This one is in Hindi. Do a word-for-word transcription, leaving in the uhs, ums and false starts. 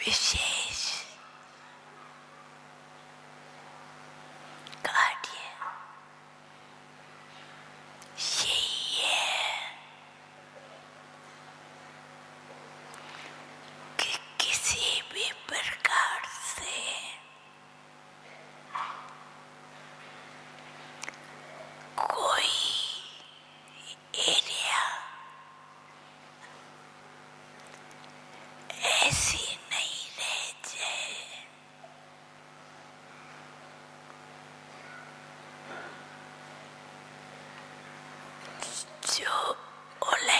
विशेष कार्य यही है कि किसी भी प्रकार से कोई एरिया ऐसी नहीं रह जाए जो उलझ